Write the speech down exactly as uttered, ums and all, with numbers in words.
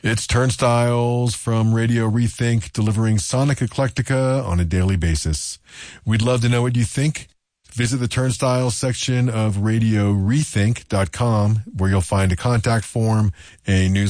It's Turnstiles from Radio Rethink, delivering Sonic Eclectica on a daily basis. We'd love to know what you think. Visit the Turnstiles section of radio rethink dot com, where you'll find a contact form, a news